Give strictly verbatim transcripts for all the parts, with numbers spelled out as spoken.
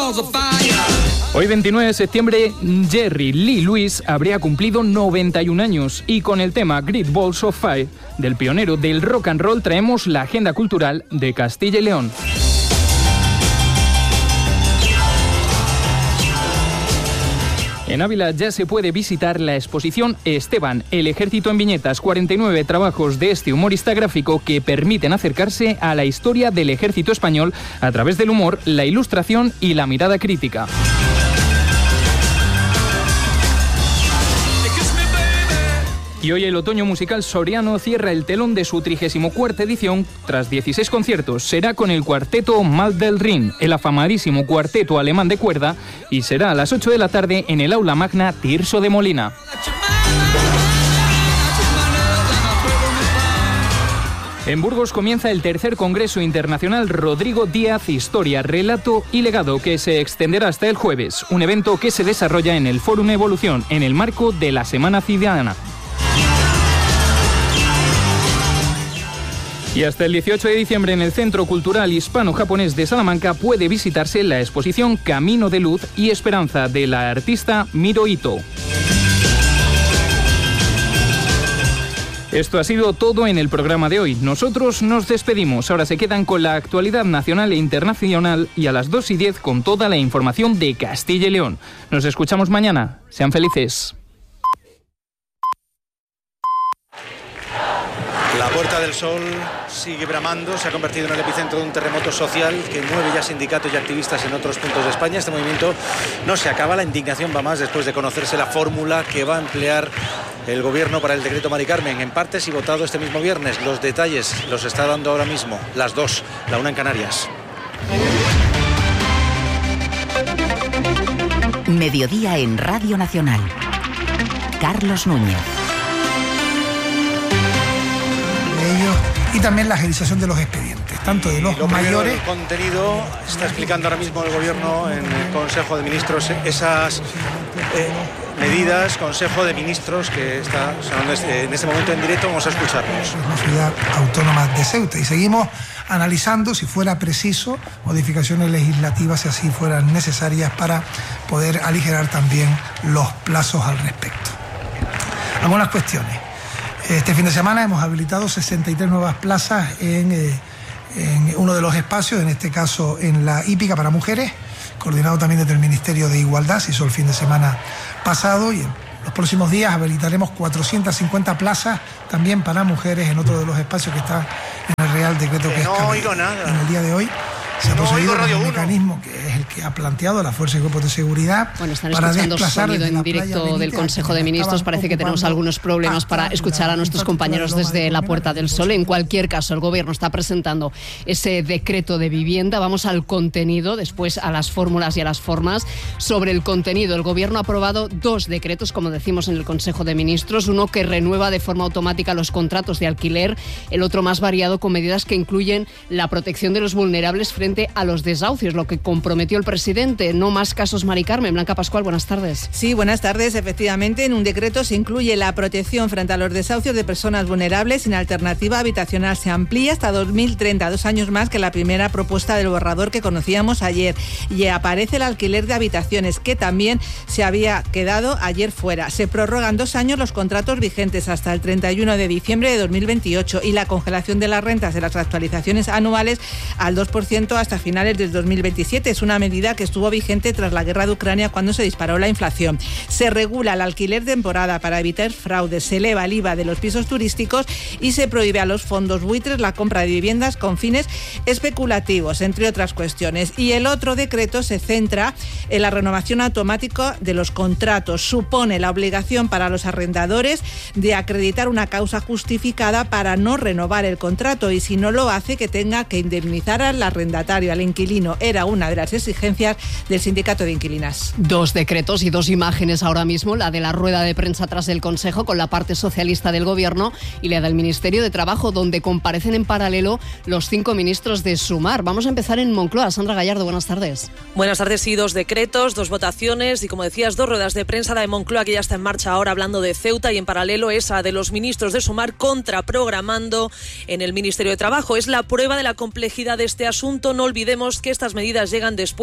Hoy veintinueve de septiembre, Jerry Lee Lewis habría cumplido noventa y un años y con el tema Great Balls of Fire del pionero del rock and roll traemos la agenda cultural de Castilla y León. En Ávila ya se puede visitar la exposición Esteban, el ejército en viñetas, cuarenta y nueve trabajos de este humorista gráfico que permiten acercarse a la historia del ejército español a través del humor, la ilustración y la mirada crítica. Y hoy el otoño musical soriano cierra el telón de su trigésima cuarta edición tras dieciséis conciertos. Será con el cuarteto Mal del Rin, el afamadísimo cuarteto alemán de cuerda, y será a las ocho de la tarde en el aula magna Tirso de Molina. En Burgos comienza el tercer Congreso Internacional Rodrigo Díaz Historia, Relato y Legado, que se extenderá hasta el jueves, un evento que se desarrolla en el Fórum Evolución en el marco de la Semana Ciudadana. Y hasta el dieciocho de diciembre en el Centro Cultural Hispano-Japonés de Salamanca puede visitarse la exposición Camino de Luz y Esperanza de la artista Miro Ito. Esto ha sido todo en el programa de hoy. Nosotros nos despedimos. Ahora se quedan con la actualidad nacional e internacional y a las dos y diez con toda la información de Castilla y León. Nos escuchamos mañana. Sean felices. La Puerta del Sol sigue bramando, se ha convertido en el epicentro de un terremoto social que mueve ya sindicatos y activistas en otros puntos de España. Este movimiento no se acaba, la indignación va más después de conocerse la fórmula que va a emplear el gobierno para el decreto Mari Carmen, en partes y votado este mismo viernes. Los detalles los está dando ahora mismo, las dos, la una en Canarias. Mediodía en Radio Nacional. Carlos Núñez. Ellos, y también la agilización de los expedientes, tanto de los mayores. El contenido está explicando ahora mismo el gobierno en el Consejo de Ministros esas eh, medidas, Consejo de Ministros que está sonando en este momento en directo. Vamos a escucharlos. Es la ciudad autónoma de Ceuta y seguimos analizando si fuera preciso modificaciones legislativas, si así fueran necesarias, para poder aligerar también los plazos al respecto. Algunas cuestiones. Este fin de semana hemos habilitado sesenta y tres nuevas plazas en, eh, en uno de los espacios, en este caso en la hípica para mujeres, coordinado también desde el Ministerio de Igualdad, se hizo el fin de semana pasado, y en los próximos días habilitaremos cuatrocientas cincuenta plazas también para mujeres en otro de los espacios que está en el Real Decreto que, que no es oigo nada. En el día de hoy se ha no procedido oigo con un mecanismo que es el que ha planteado la Fuerza y Cuerpos de Seguridad. Bueno, están para escuchando desplazar sonido en directo del Consejo de Ministros. Parece que tenemos algunos problemas para escuchar a nuestros compañeros desde la Puerta del Sol. En cualquier caso, el Gobierno está presentando ese decreto de vivienda. Vamos al contenido, después a las fórmulas y a las formas. Sobre el contenido, el Gobierno ha aprobado dos decretos, como decimos en el Consejo de Ministros. Uno que renueva de forma automática los contratos de alquiler, el otro más variado con medidas que incluyen la protección de los vulnerables frente a los desahucios, lo que comprometió el presidente. No más casos Mari Carmen. Blanca Pascual, buenas tardes. Sí, buenas tardes. Efectivamente, en un decreto se incluye la protección frente a los desahucios de personas vulnerables sin alternativa habitacional. Se amplía hasta dos mil treinta, dos años más que la primera propuesta del borrador que conocíamos ayer. Y aparece el alquiler de habitaciones, que también se había quedado ayer fuera. Se prorrogan dos años los contratos vigentes hasta el treinta y uno de diciembre de dos mil veintiocho y la congelación de las rentas de las actualizaciones anuales al dos por ciento hasta finales del dos mil veintisiete. Es una medida que estuvo vigente tras la guerra de Ucrania, cuando se disparó la inflación. Se regula el alquiler de temporada para evitar fraudes, se eleva el I V A de los pisos turísticos y se prohíbe a los fondos buitres la compra de viviendas con fines especulativos, entre otras cuestiones. Y el otro decreto se centra en la renovación automática de los contratos. Supone la obligación para los arrendadores de acreditar una causa justificada para no renovar el contrato, y si no lo hace, que tenga que indemnizar al arrendatario, al inquilino. Era una de las exigencias del sindicato de inquilinas. Dos decretos y dos imágenes ahora mismo, la de la rueda de prensa tras el Consejo con la parte socialista del Gobierno y la del Ministerio de Trabajo, donde comparecen en paralelo los cinco ministros de Sumar. Vamos a empezar en Moncloa. Sandra Gallardo, buenas tardes. Buenas tardes. Sí, dos decretos, dos votaciones y, como decías, dos ruedas de prensa. La de Moncloa, que ya está en marcha ahora hablando de Ceuta, y en paralelo esa de los ministros de Sumar contraprogramando en el Ministerio de Trabajo. Es la prueba de la complejidad de este asunto. No olvidemos que estas medidas llegan después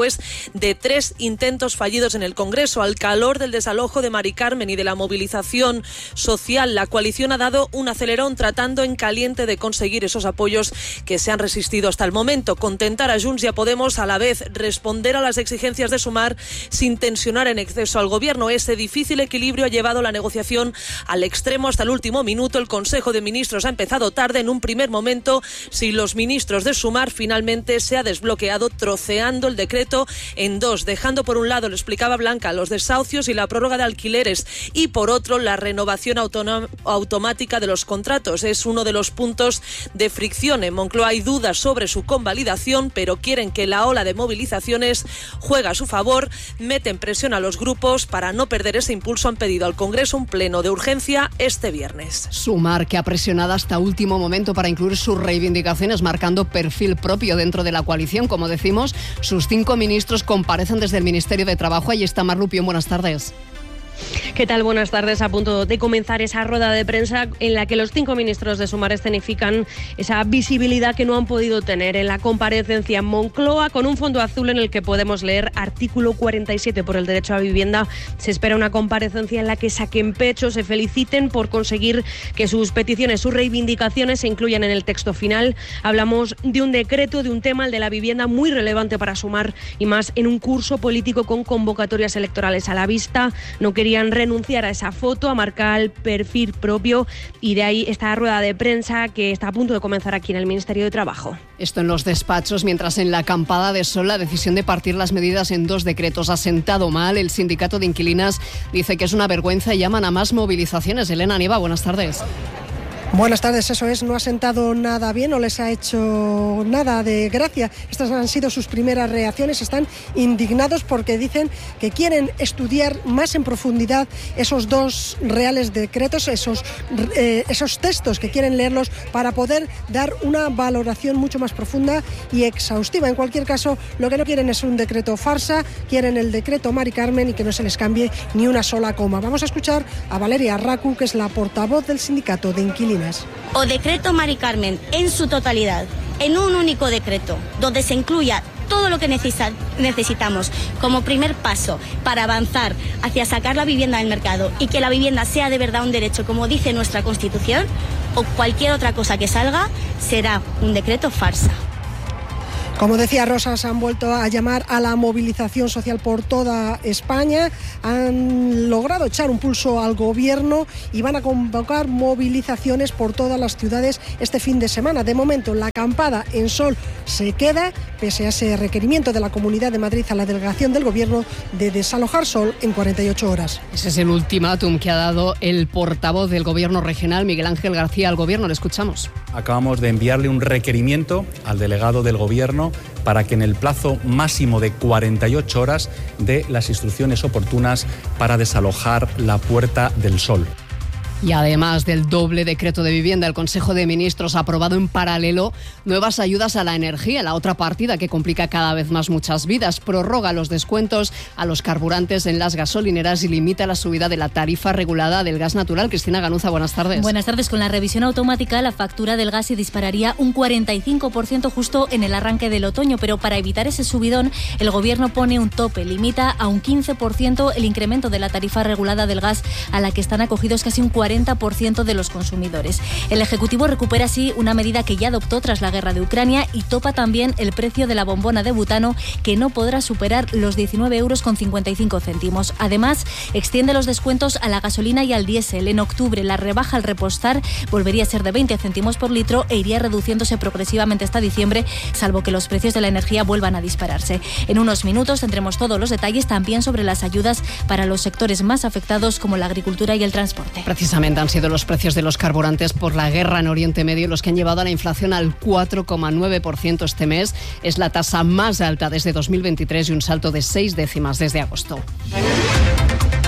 después de tres intentos fallidos en el Congreso. Al calor del desalojo de Mari Carmen y de la movilización social, la coalición ha dado un acelerón tratando en caliente de conseguir esos apoyos que se han resistido hasta el momento. Contentar a Junts y a Podemos, a la vez responder a las exigencias de Sumar sin tensionar en exceso al Gobierno. Ese difícil equilibrio ha llevado la negociación al extremo hasta el último minuto. El Consejo de Ministros ha empezado tarde. En un primer momento, si los ministros de Sumar, finalmente se ha desbloqueado troceando el decreto en dos, dejando por un lado, lo explicaba Blanca, los desahucios y la prórroga de alquileres, y por otro la renovación automática de los contratos. Es uno de los puntos de fricción. En Moncloa hay dudas sobre su convalidación, pero quieren que la ola de movilizaciones juegue a su favor. Meten presión a los grupos para no perder ese impulso. Han pedido al Congreso un pleno de urgencia este viernes. Sumar, que ha presionado hasta último momento para incluir sus reivindicaciones, marcando perfil propio dentro de la coalición. Como decimos, sus cinco ministros comparecen desde el Ministerio de Trabajo. Allí está Mar Lupión. Buenas tardes. ¿Qué tal? Buenas tardes. A punto de comenzar esa rueda de prensa en la que los cinco ministros de Sumar escenifican esa visibilidad que no han podido tener en la comparecencia en Moncloa, con un fondo azul en el que podemos leer artículo cuarenta y siete por el derecho a vivienda. Se espera una comparecencia en la que saquen pecho, se feliciten por conseguir que sus peticiones, sus reivindicaciones se incluyan en el texto final. Hablamos de un decreto, de un tema, el de la vivienda, muy relevante para Sumar, y más en un curso político con convocatorias electorales a la vista. No querían renunciar a esa foto, a marcar el perfil propio, y de ahí esta rueda de prensa que está a punto de comenzar aquí en el Ministerio de Trabajo. Esto en los despachos, mientras en la acampada de Sol la decisión de partir las medidas en dos decretos ha sentado mal. El sindicato de inquilinas dice que es una vergüenza y llaman a más movilizaciones. Elena Nieva, buenas tardes. Buenas tardes, eso es, no ha sentado nada bien, no les ha hecho nada de gracia. Estas han sido sus primeras reacciones, están indignados porque dicen que quieren estudiar más en profundidad esos dos reales decretos, esos, eh, esos textos, que quieren leerlos para poder dar una valoración mucho más profunda y exhaustiva. En cualquier caso, lo que no quieren es un decreto farsa, quieren el decreto Mari Carmen y que no se les cambie ni una sola coma. Vamos a escuchar a Valeria Racu, que es la portavoz del sindicato de inquilinas. O decreto Mari Carmen en su totalidad, en un único decreto, donde se incluya todo lo que necesita, necesitamos como primer paso para avanzar hacia sacar la vivienda del mercado y que la vivienda sea de verdad un derecho, como dice nuestra Constitución, o cualquier otra cosa que salga, será un decreto farsa. Como decía Rosa, se han vuelto a llamar a la movilización social por toda España, han logrado echar un pulso al Gobierno y van a convocar movilizaciones por todas las ciudades este fin de semana. De momento, la acampada en Sol se queda, pese a ese requerimiento de la Comunidad de Madrid a la delegación del Gobierno de desalojar Sol en cuarenta y ocho horas. Ese es el ultimátum que ha dado el portavoz del Gobierno regional, Miguel Ángel García, al Gobierno. Le escuchamos. Acabamos de enviarle un requerimiento al delegado del Gobierno para que en el plazo máximo de cuarenta y ocho horas dé las instrucciones oportunas para desalojar la Puerta del Sol. Y además del doble decreto de vivienda, el Consejo de Ministros ha aprobado en paralelo nuevas ayudas a la energía, la otra partida que complica cada vez más muchas vidas. Prorroga los descuentos a los carburantes en las gasolineras y limita la subida de la tarifa regulada del gas natural. Cristina Ganuza, buenas tardes. Buenas tardes. Con la revisión automática, la factura del gas se dispararía un cuarenta y cinco por ciento justo en el arranque del otoño, pero para evitar ese subidón, el Gobierno pone un tope, limita a un quince por ciento el incremento de la tarifa regulada del gas a la que están acogidos casi un cuarenta por ciento de los consumidores. El Ejecutivo recupera así una medida que ya adoptó tras la guerra de Ucrania y topa también el precio de la bombona de butano, que no podrá superar los diecinueve euros con cincuenta y cinco céntimos. Además, extiende los descuentos a la gasolina y al diésel. En octubre, la rebaja al repostar volvería a ser de veinte céntimos por litro e iría reduciéndose progresivamente hasta diciembre, salvo que los precios de la energía vuelvan a dispararse. En unos minutos tendremos todos los detalles también sobre las ayudas para los sectores más afectados, como la agricultura y el transporte. Precisamente han sido los precios de los carburantes por la guerra en Oriente Medio los que han llevado a la inflación al cuatro coma nueve por ciento este mes. Es la tasa más alta desde dos mil veintitrés y un salto de seis décimas desde agosto.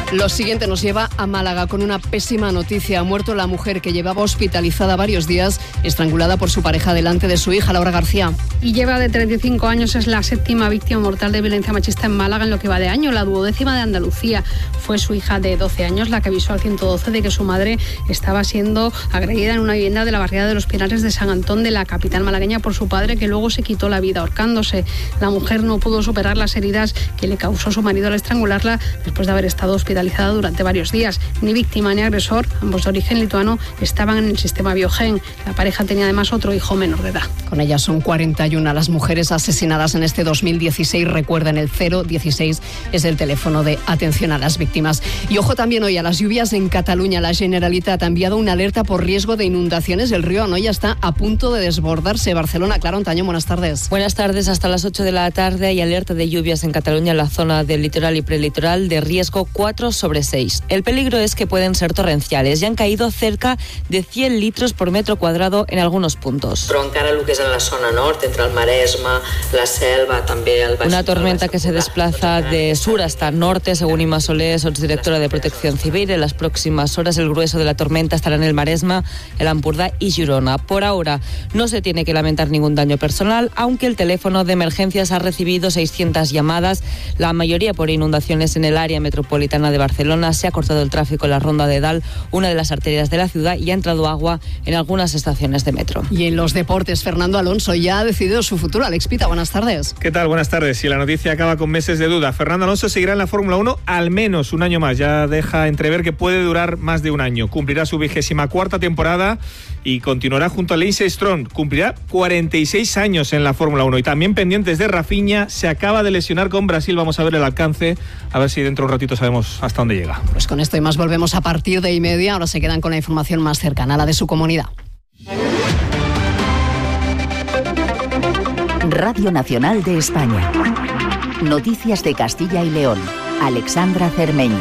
Lo siguiente nos lleva a Málaga con una pésima noticia. Ha muerto la mujer que llevaba hospitalizada varios días, estrangulada por su pareja delante de su hija, Laura García. Y lleva de treinta y cinco años, es la séptima víctima mortal de violencia machista en Málaga en lo que va de año, la duodécima de Andalucía. Fue su hija de doce años la que avisó al ciento doce de que su madre estaba siendo agredida en una vivienda de la barriada de los Pinares de San Antón de la capital malagueña por su padre, que luego se quitó la vida ahorcándose. La mujer no pudo superar las heridas que le causó su marido al estrangularla después de haber estado hospitalizada durante varios días. Ni víctima ni agresor, ambos de origen lituano, estaban en el sistema Biogen. La pareja tenía además otro hijo menor de edad. Con ellas son cuarenta y una las mujeres asesinadas en este dos mil dieciséis. Recuerden, el cero dieciséis es el teléfono de atención a las víctimas. Y ojo también hoy a las lluvias en Cataluña. La Generalitat ha enviado una alerta por riesgo de inundaciones. El río Anoia está a punto de desbordarse. Barcelona, Clara Ontaño, buenas tardes. Buenas tardes. Hasta las ocho de la tarde hay alerta de lluvias en Cataluña, en la zona del litoral y prelitoral, de riesgo cuatro sobre seis. El peligro es que pueden ser torrenciales y han caído cerca de cien litros por metro cuadrado en algunos puntos. Però encara el que és en la zona nord, entre el Maresme, la Selva, també el Baix. Una tormenta que se desplaza de sur hasta norte, según Ima Soler, directora de Protección Civil. En las próximas horas el grueso de la tormenta estará en el Maresme, el Ampurdá y Girona. Por ahora no se tiene que lamentar ningún daño personal, aunque el teléfono de emergencias ha recibido seiscientas llamadas, la mayoría por inundaciones en el área metropolitana de Barcelona. Se ha cortado el tráfico en la Ronda de Dalt, una de las arterias de la ciudad, y ha entrado agua en algunas estaciones de metro. Y en los deportes, Fernando Alonso ya ha decidido su futuro. Alex Pita, buenas tardes. ¿Qué tal? Buenas tardes. Y la noticia acaba con meses de duda. Fernando Alonso seguirá en la Fórmula uno al menos un año más. Ya deja entrever que puede durar más de un año. Cumplirá su vigésima cuarta temporada y continuará junto a Lance Stroll. Cumplirá cuarenta y seis años en la Fórmula uno. Y también pendientes de Rafinha, se acaba de lesionar con Brasil. Vamos a ver el alcance, a ver si dentro de un ratito sabemos hasta dónde llega. Pues con esto y más volvemos a partir de y media. Ahora se quedan con la información más cercana, la de su comunidad. Radio Nacional de España. Noticias de Castilla y León. Alexandra Cermeño.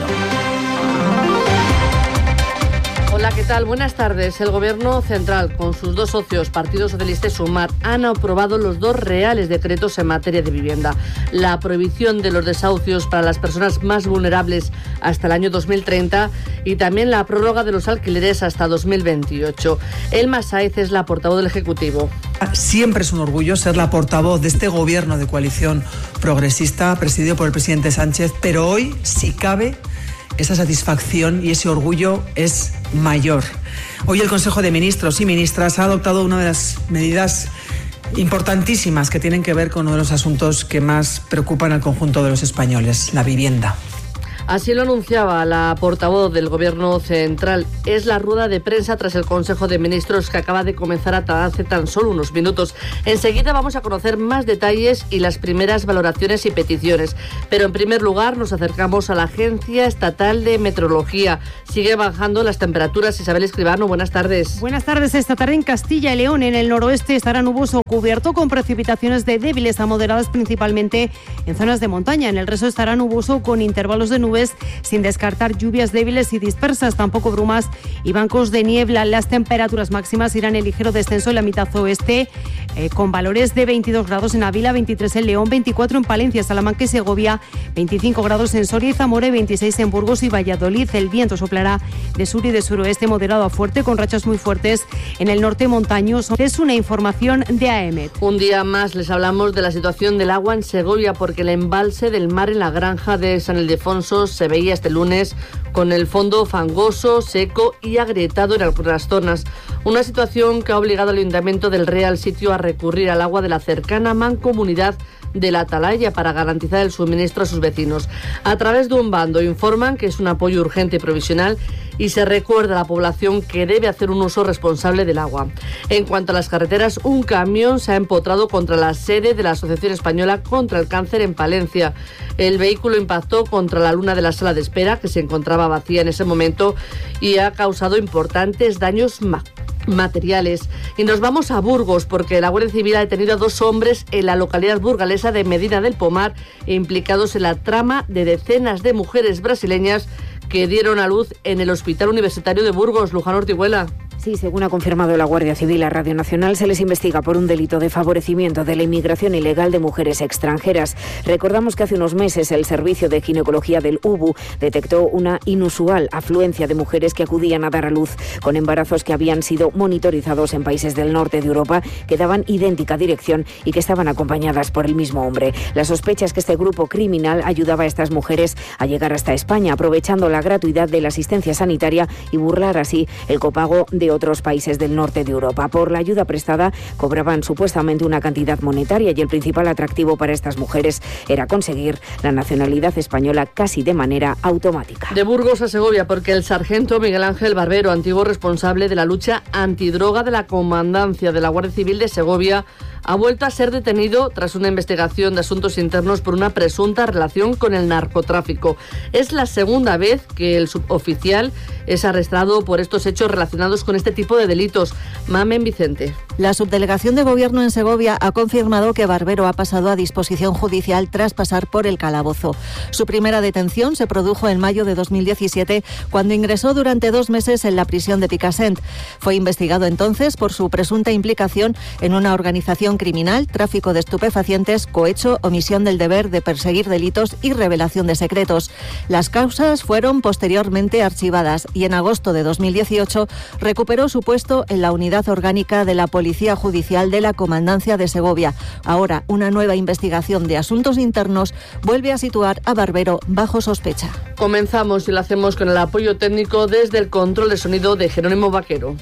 Hola, ¿qué tal? Buenas tardes. El Gobierno central, con sus dos socios, Partido Socialista y Sumar, han aprobado los dos reales decretos en materia de vivienda. La prohibición de los desahucios para las personas más vulnerables hasta el año dos mil treinta y también la prórroga de los alquileres hasta dos mil veintiocho. Elma Sáez es la portavoz del Ejecutivo. Siempre es un orgullo ser la portavoz de este Gobierno de coalición progresista presidido por el presidente Sánchez, pero hoy, si cabe, esa satisfacción y ese orgullo es mayor. Hoy el Consejo de Ministros y Ministras ha adoptado una de las medidas importantísimas que tienen que ver con uno de los asuntos que más preocupan al conjunto de los españoles, la vivienda. Así lo anunciaba la portavoz del Gobierno central. Es la rueda de prensa tras el Consejo de Ministros que acaba de comenzar hace tan solo unos minutos. Enseguida vamos a conocer más detalles y las primeras valoraciones y peticiones. Pero en primer lugar nos acercamos a la Agencia Estatal de Meteorología. Sigue bajando las temperaturas. Isabel Escribano, buenas tardes. Buenas tardes. Esta tarde en Castilla y León, en el noroeste, estará nuboso cubierto con precipitaciones de débiles a moderadas, principalmente en zonas de montaña. En el resto estará nuboso con intervalos de nubes, sin descartar lluvias débiles y dispersas, tampoco brumas y bancos de niebla. Las temperaturas máximas irán en ligero descenso en la mitad oeste, eh, con valores de veintidós grados en Ávila, veintitrés en León, veinticuatro en Palencia, Salamanca y Segovia, veinticinco grados en Soria y Zamora y veintiséis en Burgos y Valladolid. El viento soplará de sur y de suroeste moderado a fuerte, con rachas muy fuertes en el norte montañoso. Es una información de A E M E T. Un día más les hablamos de la situación del agua en Segovia, porque el embalse del mar en la granja de San Ildefonso se veía este lunes con el fondo fangoso, seco y agrietado en algunas zonas. Una situación que ha obligado al Ayuntamiento del Real Sitio a recurrir al agua de la cercana mancomunidad de la Atalaya para garantizar el suministro a sus vecinos. A través de un bando informan que es un apoyo urgente y provisional y se recuerda a la población que debe hacer un uso responsable del agua. En cuanto a las carreteras, un camión se ha empotrado contra la sede de la Asociación Española contra el Cáncer en Palencia. El vehículo impactó contra la luna de la sala de espera, que se encontraba vacía en ese momento, y ha causado importantes daños ma- materiales. Y nos vamos a Burgos, porque la Guardia Civil ha detenido a dos hombres en la localidad burgalesa de Medina del Pomar, implicados en la trama de decenas de mujeres brasileñas que dieron a luz en el Hospital Universitario de Burgos. Luján Ortiguela. Sí, según ha confirmado la Guardia Civil a Radio Nacional, se les investiga por un delito de favorecimiento de la inmigración ilegal de mujeres extranjeras. Recordamos que hace unos meses el Servicio de Ginecología del U B U detectó una inusual afluencia de mujeres que acudían a dar a luz con embarazos que habían sido monitorizados en países del norte de Europa, que daban idéntica dirección y que estaban acompañadas por el mismo hombre. La sospecha es que este grupo criminal ayudaba a estas mujeres a llegar hasta España, aprovechando la gratuidad de la asistencia sanitaria y burlar así el copago de otros países del norte de Europa. Por la ayuda prestada cobraban supuestamente una cantidad monetaria y el principal atractivo para estas mujeres era conseguir la nacionalidad española casi de manera automática. De Burgos a Segovia, porque el sargento Miguel Ángel Barbero, antiguo responsable de la lucha antidroga de la Comandancia de la Guardia Civil de Segovia, ha vuelto a ser detenido tras una investigación de asuntos internos por una presunta relación con el narcotráfico. Es la segunda vez que el suboficial es arrestado por estos hechos relacionados con este tipo de delitos. Mamen Vicente. La subdelegación de Gobierno en Segovia ha confirmado que Barbero ha pasado a disposición judicial tras pasar por el calabozo. Su primera detención se produjo en mayo de dos mil diecisiete, cuando ingresó durante dos meses en la prisión de Picassent. Fue investigado entonces por su presunta implicación en una organización criminal, tráfico de estupefacientes, cohecho, omisión del deber de perseguir delitos y revelación de secretos. Las causas fueron posteriormente archivadas y en agosto de dos mil dieciocho recuperó su puesto en la unidad orgánica de la Policía Judicial de la Comandancia de Segovia. Ahora, una nueva investigación de asuntos internos vuelve a situar a Barbero bajo sospecha. Comenzamos y lo hacemos con el apoyo técnico desde el control de sonido de Jerónimo Vaquero.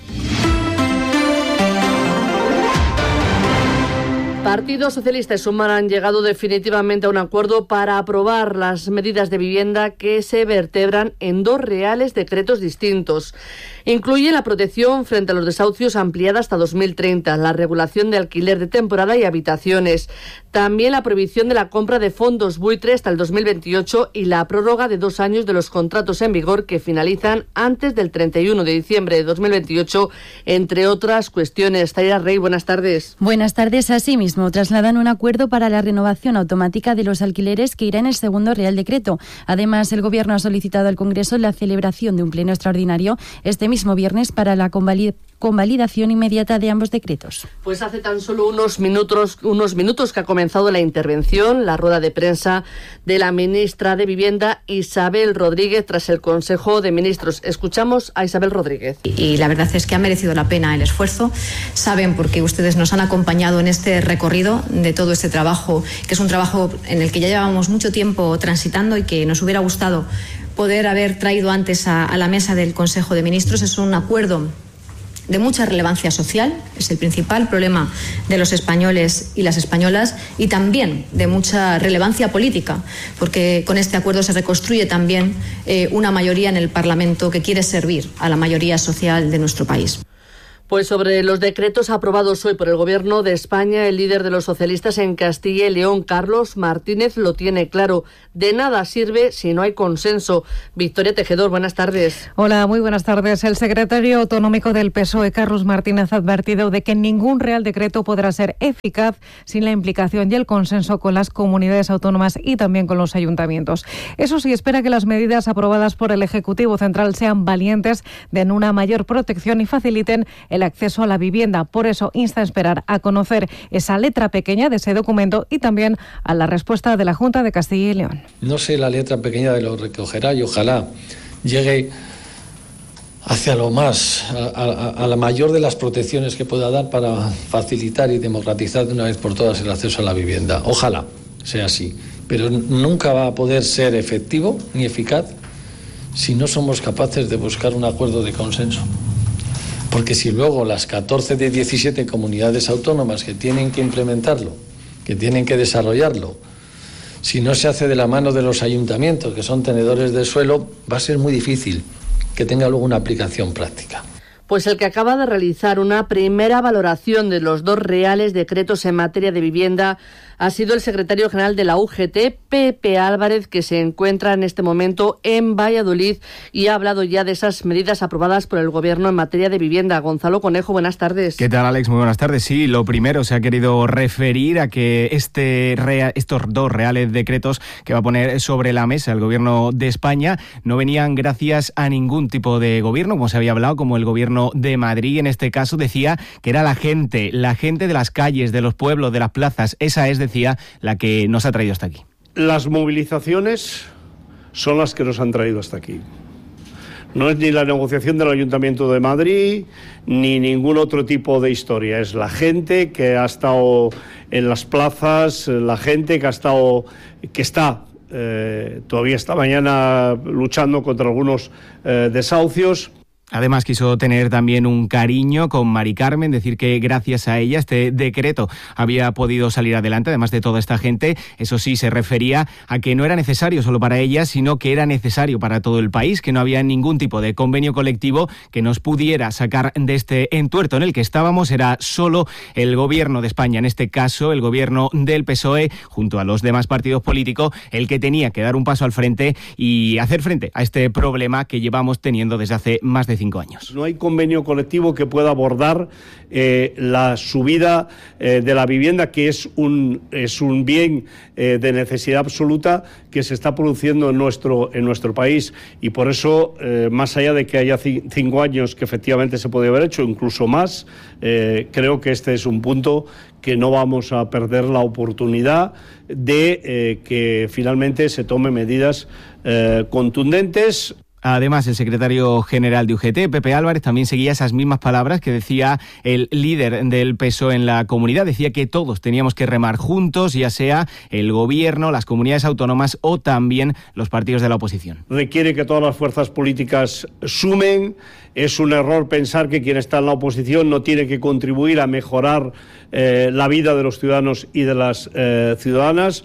Partido Socialista y Sumar han llegado definitivamente a un acuerdo para aprobar las medidas de vivienda que se vertebran en dos reales decretos distintos. Incluye la protección frente a los desahucios ampliada hasta dos mil treinta, la regulación de alquiler de temporada y habitaciones, también la prohibición de la compra de fondos buitre hasta el dos mil veintiocho y la prórroga de dos años de los contratos en vigor que finalizan antes del treinta y uno de diciembre de dos mil veintiocho, entre otras cuestiones. Zaira Rey, buenas tardes. Buenas tardes. Asimismo, trasladan un acuerdo para la renovación automática de los alquileres que irá en el segundo Real Decreto. Además, el Gobierno ha solicitado al Congreso la celebración de un pleno extraordinario este mismo viernes para la convalid- convalidación inmediata de ambos decretos. Pues hace tan solo unos minutos, unos minutos que ha comenzado la intervención, la rueda de prensa de la ministra de Vivienda, Isabel Rodríguez, tras el Consejo de Ministros. Escuchamos a Isabel Rodríguez. Y la verdad es que ha merecido la pena el esfuerzo. Saben, porque ustedes nos han acompañado en este recorrido de todo este trabajo, que es un trabajo en el que ya llevamos mucho tiempo transitando y que nos hubiera gustado poder haber traído antes a, a la mesa del Consejo de Ministros. Es un acuerdo de mucha relevancia social, es el principal problema de los españoles y las españolas, y también de mucha relevancia política, porque con este acuerdo se reconstruye también eh, una mayoría en el Parlamento que quiere servir a la mayoría social de nuestro país. Pues sobre los decretos aprobados hoy por el Gobierno de España, el líder de los socialistas en Castilla y León, Carlos Martínez, lo tiene claro. De nada sirve si no hay consenso. Victoria Tejedor, buenas tardes. Hola, muy buenas tardes. El secretario autonómico del P S O E, Carlos Martínez, ha advertido de que ningún Real Decreto podrá ser eficaz sin la implicación y el consenso con las comunidades autónomas y también con los ayuntamientos. Eso sí, espera que las medidas aprobadas por el Ejecutivo Central sean valientes, den una mayor protección y faciliten el acceso a la vivienda. Por eso insta a esperar a conocer esa letra pequeña de ese documento y también a la respuesta de la Junta de Castilla y León. No sé la letra pequeña de lo que recogerá y ojalá llegue hacia lo más, a, a, a la mayor de las protecciones que pueda dar para facilitar y democratizar de una vez por todas el acceso a la vivienda. Ojalá sea así, pero nunca va a poder ser efectivo ni eficaz si no somos capaces de buscar un acuerdo de consenso. Porque si luego las catorce de diecisiete comunidades autónomas que tienen que implementarlo, que tienen que desarrollarlo, si no se hace de la mano de los ayuntamientos, que son tenedores de suelo, va a ser muy difícil que tenga luego una aplicación práctica. Pues el que acaba de realizar una primera valoración de los dos reales decretos en materia de vivienda ha sido el secretario general de la U G T, Pepe Álvarez, que se encuentra en este momento en Valladolid y ha hablado ya de esas medidas aprobadas por el Gobierno en materia de vivienda. Gonzalo Conejo, buenas tardes. ¿Qué tal, Alex? Muy buenas tardes. Sí, lo primero, se ha querido referir a que este rea, estos dos reales decretos que va a poner sobre la mesa el Gobierno de España no venían gracias a ningún tipo de gobierno, como se había hablado, como el Gobierno de Madrid. En este caso decía que era la gente, la gente de las calles, de los pueblos, de las plazas. Esa es, decía, la que nos ha traído hasta aquí. Las movilizaciones son las que nos han traído hasta aquí. No es ni la negociación del Ayuntamiento de Madrid, ni ningún otro tipo de historia. Es la gente que ha estado en las plazas, la gente que ha estado, que está eh, todavía esta mañana luchando contra algunos eh, desahucios. Además quiso tener también un cariño con Mari Carmen, decir que gracias a ella este decreto había podido salir adelante, además de toda esta gente. Eso sí, se refería a que no era necesario solo para ella, sino que era necesario para todo el país, que no había ningún tipo de convenio colectivo que nos pudiera sacar de este entuerto en el que estábamos. Era solo el Gobierno de España, en este caso el Gobierno del P S O E, junto a los demás partidos políticos, el que tenía que dar un paso al frente y hacer frente a este problema que llevamos teniendo desde hace más de cinco años. No hay convenio colectivo que pueda abordar eh, la subida eh, de la vivienda, que es un, es un bien eh, de necesidad absoluta que se está produciendo en nuestro, en nuestro país, y por eso, eh, más allá de que haya c- cinco años que efectivamente se podría haber hecho, incluso más, eh, creo que este es un punto que no vamos a perder la oportunidad de eh, que finalmente se tomen medidas eh, contundentes. Además, el secretario general de U G T, Pepe Álvarez, también seguía esas mismas palabras que decía el líder del P S O E en la comunidad. Decía que todos teníamos que remar juntos, ya sea el gobierno, las comunidades autónomas o también los partidos de la oposición. Requiere que todas las fuerzas políticas sumen. Es un error pensar que quien está en la oposición no tiene que contribuir a mejorar eh, la vida de los ciudadanos y de las eh, ciudadanas.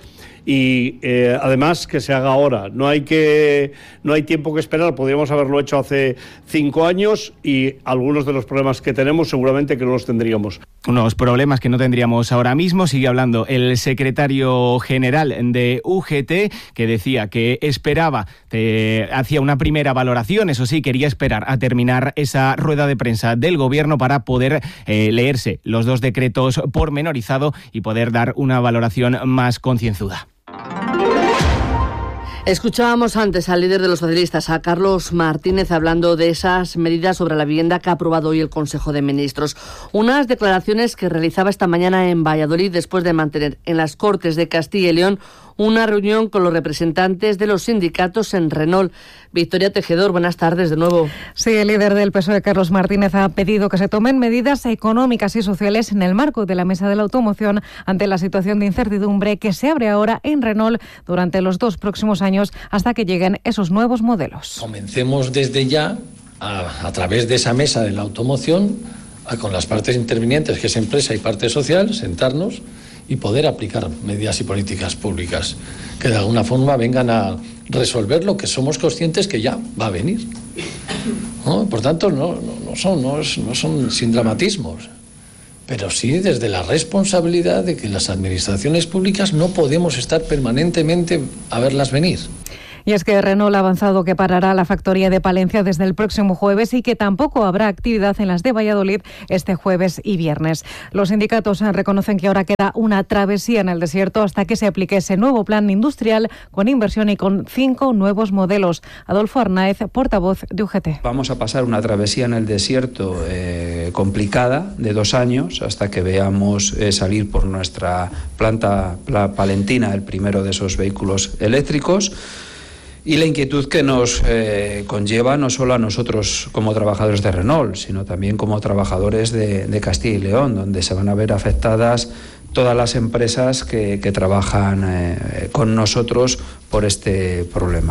Y eh, además que se haga ahora. No hay que no hay tiempo que esperar. Podríamos haberlo hecho hace cinco años y algunos de los problemas que tenemos seguramente que no los tendríamos. Unos problemas que no tendríamos ahora mismo. Sigue hablando el secretario general de U G T, que decía que esperaba, eh, hacía una primera valoración, eso sí, quería esperar a terminar esa rueda de prensa del Gobierno para poder eh, leerse los dos decretos pormenorizado y poder dar una valoración más concienzuda. Escuchábamos antes al líder de los socialistas, a Carlos Martínez, hablando de esas medidas sobre la vivienda que ha aprobado hoy el Consejo de Ministros. Unas declaraciones que realizaba esta mañana en Valladolid después de mantener en las Cortes de Castilla y León una reunión con los representantes de los sindicatos en Renault. Victoria Tejedor, buenas tardes de nuevo. Sí, el líder del P S O E, Carlos Martínez, ha pedido que se tomen medidas económicas y sociales en el marco de la Mesa de la Automoción ante la situación de incertidumbre que se abre ahora en Renault durante los dos próximos años hasta que lleguen esos nuevos modelos. Comencemos desde ya, a, a través de esa Mesa de la Automoción, a, con las partes intervinientes, que es empresa y parte social, sentarnos y poder aplicar medidas y políticas públicas que de alguna forma vengan a resolver lo que somos conscientes que ya va a venir, ¿no? Por tanto, no, no, no, son, no, es, no son sin dramatismos, pero sí desde la responsabilidad de que las administraciones públicas no podemos estar permanentemente a verlas venir. Y es que Renault ha avanzado que parará la factoría de Palencia desde el próximo jueves y que tampoco habrá actividad en las de Valladolid este jueves y viernes. Los sindicatos reconocen que ahora queda una travesía en el desierto hasta que se aplique ese nuevo plan industrial con inversión y con cinco nuevos modelos. Adolfo Arnáez, portavoz de U G T. Vamos a pasar una travesía en el desierto eh, complicada de dos años hasta que veamos eh, salir por nuestra planta la palentina el primero de esos vehículos eléctricos. Y la inquietud que nos eh, conlleva no solo a nosotros como trabajadores de Renault, sino también como trabajadores de, de Castilla y León, donde se van a ver afectadas todas las empresas que, que trabajan eh, con nosotros por este problema.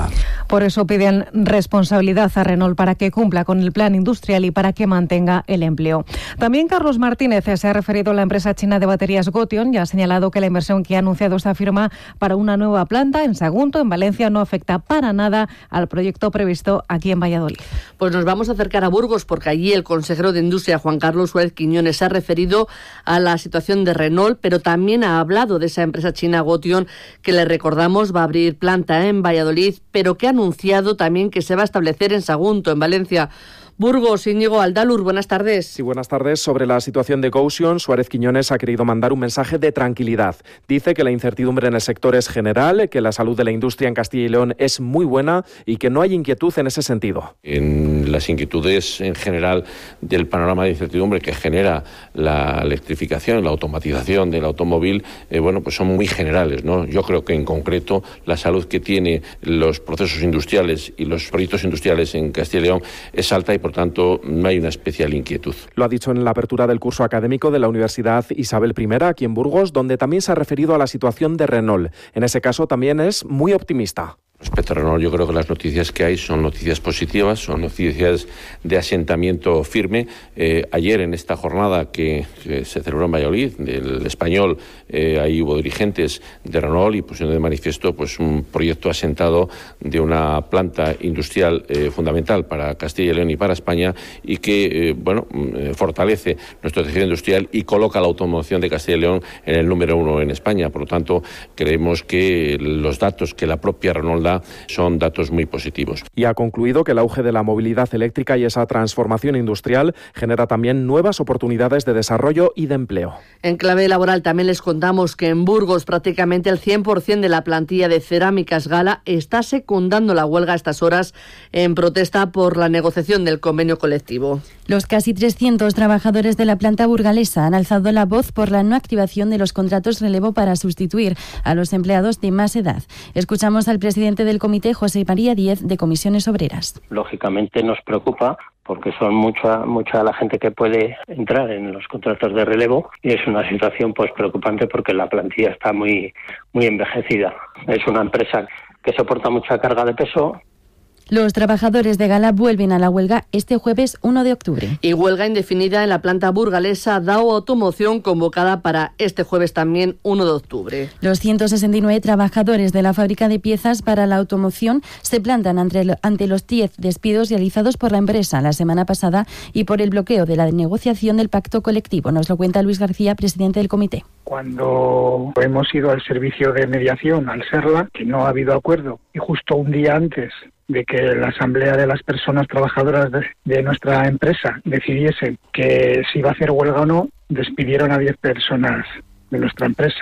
Por eso piden responsabilidad a Renault para que cumpla con el plan industrial y para que mantenga el empleo. También Carlos Martínez se ha referido a la empresa china de baterías Gotion y ha señalado que la inversión que ha anunciado esta firma para una nueva planta en Sagunto, en Valencia, no afecta para nada al proyecto previsto aquí en Valladolid. Pues nos vamos a acercar a Burgos porque allí el consejero de Industria, Juan Carlos Suárez Quiñones, se ha referido a la situación de Renault, pero también ha hablado de esa empresa china Gotion, que le recordamos va a abrir planta en Valladolid, pero que ha anunciado también que se va a establecer en Sagunto, en Valencia. Burgos, Íñigo Aldalur, buenas tardes. Sí, buenas tardes. Sobre la situación de Gotion, Suárez Quiñones ha querido mandar un mensaje de tranquilidad. Dice que la incertidumbre en el sector es general, que la salud de la industria en Castilla y León es muy buena y que no hay inquietud en ese sentido. En las inquietudes en general del panorama de incertidumbre que genera la electrificación, la automatización del automóvil, eh, bueno, pues son muy generales, ¿no? Yo creo que en concreto la salud que tiene los procesos industriales y los proyectos industriales en Castilla y León es alta y por tanto no hay una especial inquietud. Lo ha dicho en la apertura del curso académico de la Universidad Isabel primera, aquí en Burgos, donde también se ha referido a la situación de Renault. En ese caso también es muy optimista. Respecto a Renault, yo creo que las noticias que hay son noticias positivas, son noticias de asentamiento firme. Eh, ayer, en esta jornada que, que se celebró en Valladolid, del español, eh, ahí hubo dirigentes de Renault y pusieron de manifiesto pues, un proyecto asentado de una planta industrial eh, fundamental para Castilla y León y para España y que, eh, bueno, eh, fortalece nuestro tejido industrial y coloca la automoción de Castilla y León en el número uno en España. Por lo tanto, creemos que los datos que la propia Renault da son datos muy positivos. Y ha concluido que el auge de la movilidad eléctrica y esa transformación industrial genera también nuevas oportunidades de desarrollo y de empleo. En clave laboral también les contamos que en Burgos prácticamente el cien por ciento de la plantilla de Cerámicas Gala está secundando la huelga a estas horas en protesta por la negociación del convenio colectivo. Los casi trescientos trabajadores de la planta burgalesa han alzado la voz por la no activación de los contratos relevo para sustituir a los empleados de más edad. Escuchamos al presidente del comité, José María Díez, de Comisiones Obreras. Lógicamente nos preocupa porque son mucha mucha la gente que puede entrar en los contratos de relevo y es una situación pues preocupante porque la plantilla está muy muy envejecida. Es una empresa que soporta mucha carga de peso. Los trabajadores de Gala vuelven a la huelga este jueves uno de octubre. Y huelga indefinida en la planta burgalesa Dow Automoción convocada para este jueves también uno de octubre. Los ciento sesenta y nueve trabajadores de la fábrica de piezas para la automoción se plantan ante, ante los diez despidos realizados por la empresa la semana pasada y por el bloqueo de la negociación del pacto colectivo. Nos lo cuenta Luis García, presidente del comité. Cuando hemos ido al servicio de mediación, al SERLA, que no ha habido acuerdo, y justo un día antes de que la asamblea de las personas trabajadoras de, de nuestra empresa decidiese que si iba a hacer huelga o no, despidieron a diez personas de nuestra empresa.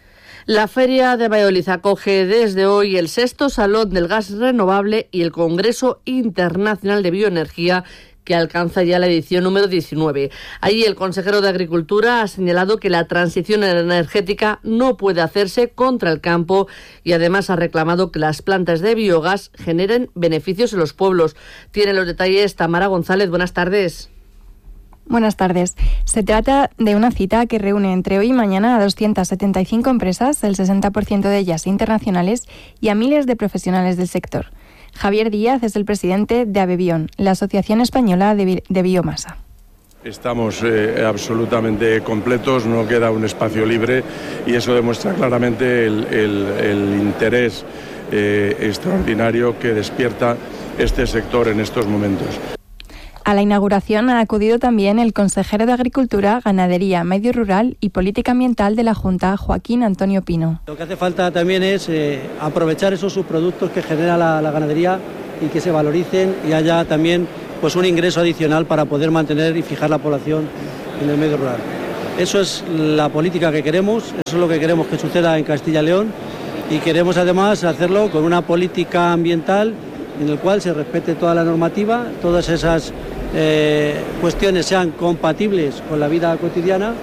La Feria de Valladolid acoge desde hoy el sexto Salón del Gas Renovable y el Congreso Internacional de Bioenergía, que alcanza ya la edición número diecinueve. Allí el consejero de Agricultura ha señalado que la transición energética no puede hacerse contra el campo y además ha reclamado que las plantas de biogás generen beneficios en los pueblos. Tiene los detalles Tamara González. Buenas tardes. Buenas tardes. Se trata de una cita que reúne entre hoy y mañana a doscientas setenta y cinco empresas, el sesenta por ciento de ellas internacionales, y a miles de profesionales del sector. Javier Díaz es el presidente de Abebión, la Asociación Española de, Bi- de Biomasa. Estamos eh, absolutamente completos, no queda un espacio libre y eso demuestra claramente el, el, el interés eh, extraordinario que despierta este sector en estos momentos. A la inauguración ha acudido también el consejero de Agricultura, Ganadería, Medio Rural y Política Ambiental de la Junta, Joaquín Antonio Pino. Lo que hace falta también es eh, aprovechar esos subproductos que genera la, la ganadería y que se valoricen y haya también pues, un ingreso adicional para poder mantener y fijar la población en el medio rural. Eso es la política que queremos, eso es lo que queremos que suceda en Castilla y León y queremos además hacerlo con una política ambiental en la cual se respete toda la normativa, todas esas Eh, cuestiones sean compatibles con la vida cotidiana.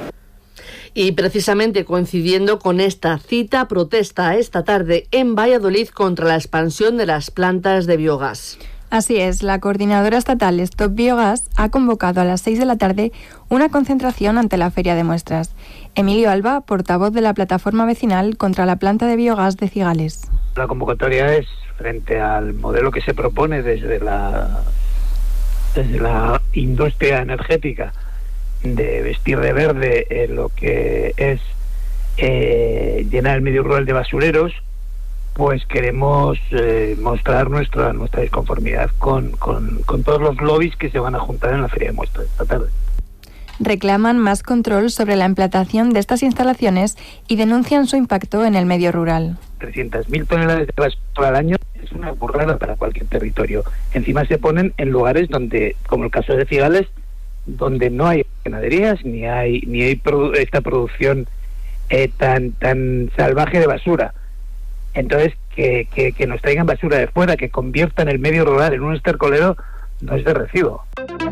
Y precisamente coincidiendo con esta cita, protesta esta tarde en Valladolid contra la expansión de las plantas de biogás. Así es, la coordinadora estatal Stop Biogás ha convocado a las seis de la tarde una concentración ante la feria de muestras. Emilio Alba, portavoz de la plataforma vecinal contra la planta de biogás de Cigales. La convocatoria es frente al modelo que se propone desde la desde la industria energética de vestir de verde eh, lo que es eh, llenar el medio rural de basureros, pues queremos eh, mostrar nuestra nuestra disconformidad con, con, con todos los lobbies que se van a juntar en la feria de muestras esta tarde. Reclaman más control sobre la implantación de estas instalaciones y denuncian su impacto en el medio rural. trescientas mil toneladas de basura al año es una burrada para cualquier territorio. Encima se ponen en lugares donde, como el caso de Cigales, donde no hay ganaderías ni hay ni hay produ- esta producción eh, tan tan salvaje de basura. Entonces, que, que, que nos traigan basura de fuera, que conviertan el medio rural en un estercolero, no es de recibo.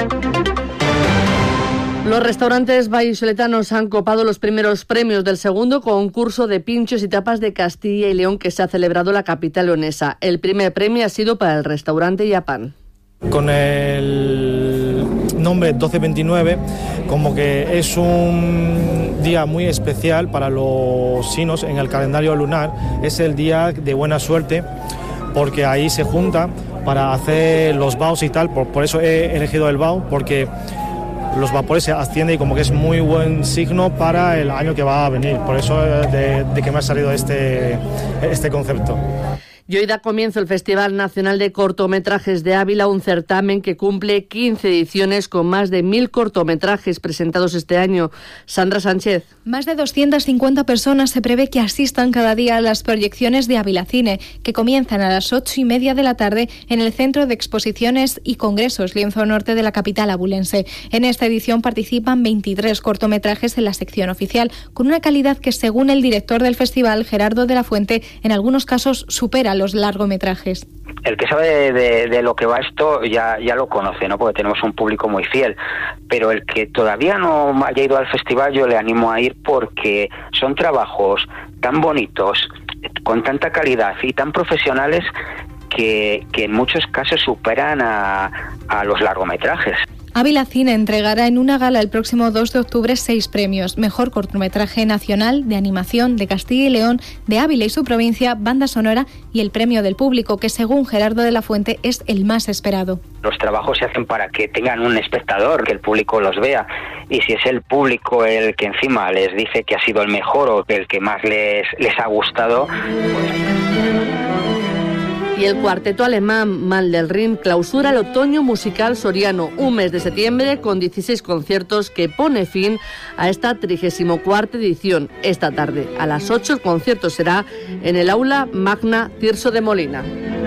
Los restaurantes vallisoletanos han copado los primeros premios del segundo concurso de pinchos y tapas de Castilla y León que se ha celebrado en la capital leonesa. El primer premio ha sido para el restaurante Yapán. Con el nombre doce veintinueve, como que es un día muy especial para los sinos en el calendario lunar. Es el día de buena suerte, porque ahí se junta para hacer los vaos y tal. Por, por eso he elegido el vao, porque los vapores se ascienden y como que es muy buen signo para el año que va a venir. Por eso de, de que me ha salido este, este concepto. Y hoy da comienzo el Festival Nacional de Cortometrajes de Ávila, un certamen que cumple quince ediciones con más de mil cortometrajes presentados este año. Sandra Sánchez. Más de doscientas cincuenta personas se prevé que asistan cada día a las proyecciones de Ávila Cine, que comienzan a las ocho y media de la tarde en el Centro de Exposiciones y Congresos Lienzo Norte de la capital abulense. En esta edición participan veintitrés cortometrajes en la sección oficial, con una calidad que, según el director del festival, Gerardo de la Fuente, en algunos casos supera los largometrajes. El que sabe de, de, de lo que va esto ya, ya lo conoce, ¿no? Porque tenemos un público muy fiel, pero el que todavía no haya ido al festival, yo le animo a ir, porque son trabajos tan bonitos, con tanta calidad y tan profesionales que, que en muchos casos superan a, a los largometrajes. Ávila Cine entregará en una gala el próximo dos de octubre seis premios: Mejor Cortometraje Nacional, de Animación, de Castilla y León, de Ávila y su provincia, Banda Sonora, y el Premio del Público, que según Gerardo de la Fuente es el más esperado. Los trabajos se hacen para que tengan un espectador, que el público los vea, y si es el público el que encima les dice que ha sido el mejor o que el que más les, les ha gustado, pues... Y el cuarteto alemán Mal del Rin clausura el otoño musical soriano, un mes de septiembre con dieciséis conciertos que pone fin a esta trigésimo cuarta edición. Esta tarde a las ocho el concierto será en el Aula Magna Tirso de Molina.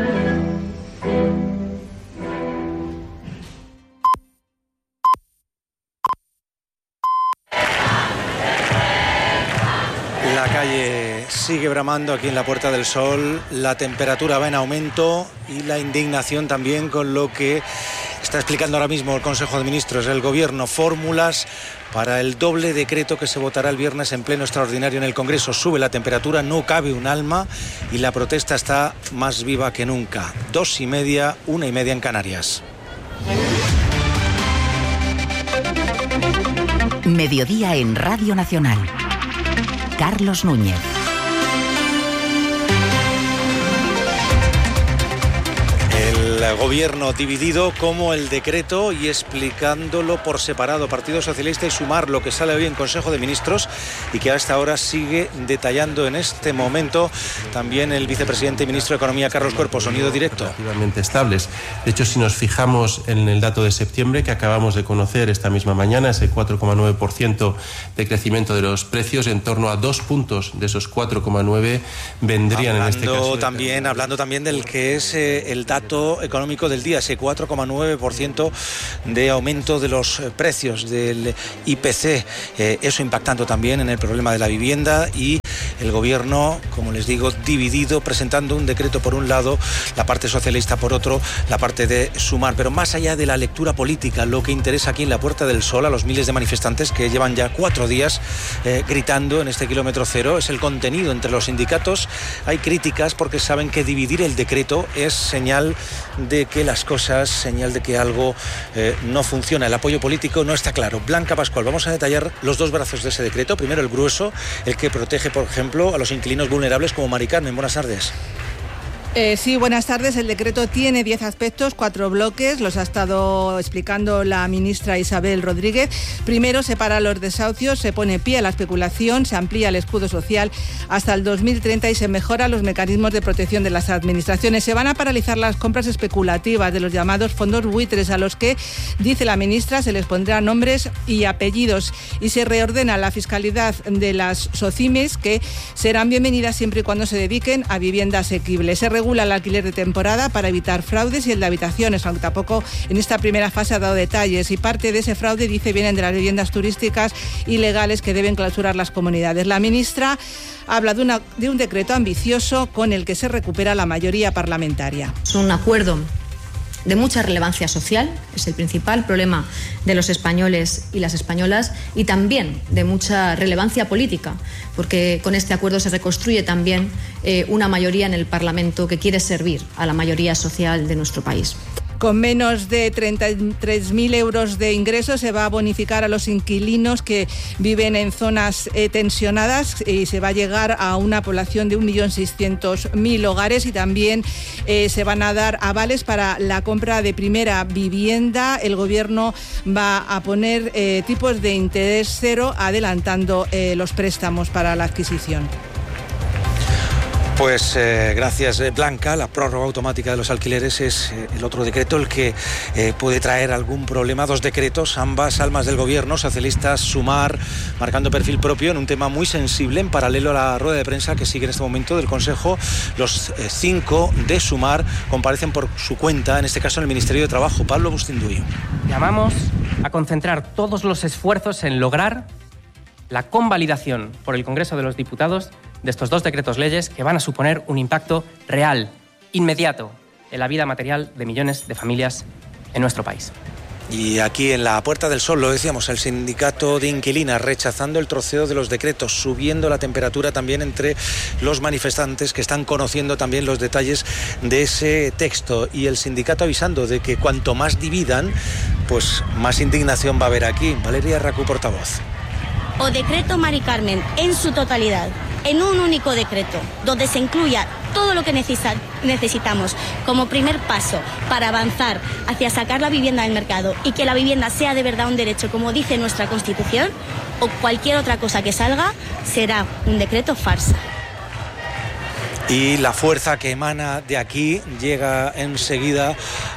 La calle sigue bramando aquí en la Puerta del Sol, la temperatura va en aumento y la indignación también con lo que está explicando ahora mismo el Consejo de Ministros, el Gobierno, fórmulas para el doble decreto que se votará el viernes en pleno extraordinario en el Congreso. Sube la temperatura, no cabe un alma y la protesta está más viva que nunca. Dos y media, una y media en Canarias. Mediodía en Radio Nacional. Carlos Núñez. El gobierno dividido como el decreto y explicándolo por separado. Partido Socialista y Sumar, lo que sale hoy en Consejo de Ministros y que a esta hora sigue detallando en este momento también el vicepresidente y ministro de Economía, Carlos Cuerpo. Sonido directo. Relativamente estables. De hecho, si nos fijamos en el dato de septiembre que acabamos de conocer esta misma mañana, ese cuatro coma nueve por ciento de crecimiento de los precios, en torno a dos puntos de esos cuatro coma nueve vendrían hablando en este caso. También, hablando también del que es eh, el dato económico del día, ese cuatro coma nueve por ciento de aumento de los precios del I P C, eh, eso impactando también en el problema de la vivienda y el gobierno, como les digo, dividido, presentando un decreto por un lado, la parte socialista por otro, la parte de Sumar. Pero más allá de la lectura política, lo que interesa aquí en la Puerta del Sol a los miles de manifestantes que llevan ya cuatro días eh, gritando en este kilómetro cero es el contenido. Entre los sindicatos hay críticas porque saben que dividir el decreto es señal de que las cosas, señal de que algo eh, no funciona. El apoyo político no está claro. Blanca Pascual, vamos a detallar los dos brazos de ese decreto. Primero, el grueso, el que protege, por ejemplo, a los inquilinos vulnerables como Mari Carmen. Buenas tardes. Eh, sí, buenas tardes. El decreto tiene diez aspectos, cuatro bloques. Los ha estado explicando la ministra Isabel Rodríguez. Primero, separa los desahucios, se pone pie a la especulación, se amplía el escudo social hasta el dos mil treinta y se mejoran los mecanismos de protección de las administraciones. Se van a paralizar las compras especulativas de los llamados fondos buitres, a los que, dice la ministra, se les pondrá nombres y apellidos. Y se reordena la fiscalidad de las SOCIMIs, que serán bienvenidas siempre y cuando se dediquen a vivienda asequible. Se regula el alquiler de temporada para evitar fraudes y el de habitaciones, aunque tampoco en esta primera fase ha dado detalles. Y parte de ese fraude, dice, vienen de las viviendas turísticas ilegales que deben clausurar las comunidades. La ministra habla de, una, de un decreto ambicioso con el que se recupera la mayoría parlamentaria. Es un acuerdo de mucha relevancia social, es el principal problema de los españoles y las españolas, y también de mucha relevancia política, porque con este acuerdo se reconstruye también eh, una mayoría en el Parlamento que quiere servir a la mayoría social de nuestro país. Con menos de treinta y tres mil euros de ingresos se va a bonificar a los inquilinos que viven en zonas eh, tensionadas y se va a llegar a una población de un millón seiscientos mil hogares, y también eh, se van a dar avales para la compra de primera vivienda. El Gobierno va a poner eh, tipos de interés cero, adelantando eh, los préstamos para la adquisición. Pues eh, gracias, Blanca. La prórroga automática de los alquileres es eh, el otro decreto el que eh, puede traer algún problema. Dos decretos, ambas almas del Gobierno, socialistas, Sumar, marcando perfil propio en un tema muy sensible. En paralelo a la rueda de prensa que sigue en este momento del Consejo, los eh, cinco de Sumar comparecen por su cuenta, en este caso en el Ministerio de Trabajo. Pablo Bustinduy. Llamamos a concentrar todos los esfuerzos en lograr la convalidación por el Congreso de los Diputados de estos dos decretos leyes que van a suponer un impacto real, inmediato, en la vida material de millones de familias en nuestro país. Y aquí en la Puerta del Sol, lo decíamos, el sindicato de inquilinas rechazando el troceo de los decretos, subiendo la temperatura también entre los manifestantes que están conociendo también los detalles de ese texto, y el sindicato avisando de que cuanto más dividan, pues más indignación va a haber aquí. Valeria Racú, portavoz. O decreto Mari Carmen en su totalidad, en un único decreto, donde se incluya todo lo que necesita, necesitamos como primer paso para avanzar hacia sacar la vivienda del mercado y que la vivienda sea de verdad un derecho, como dice nuestra Constitución, o cualquier otra cosa que salga, será un decreto farsa. Y la fuerza que emana de aquí llega enseguida